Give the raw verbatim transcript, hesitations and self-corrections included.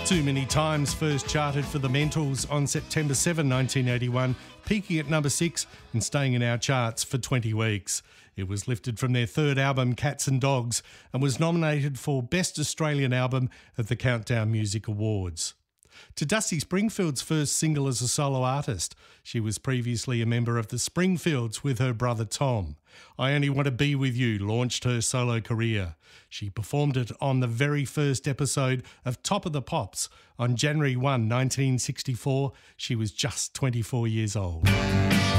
Too Many Times first charted for the Mentals on September seventh, nineteen eighty-one, peaking at number six and staying in our charts for twenty weeks. It was lifted from their third album, Cats and Dogs, and was nominated for Best Australian Album at the Countdown Music Awards. To Dusty Springfield's first single as a solo artist. She was previously a member of the Springfields with her brother Tom. I Only Want to Be With You launched her solo career. She performed it on the very first episode of Top of the Pops on January first, nineteen sixty-four. She was just twenty-four years old.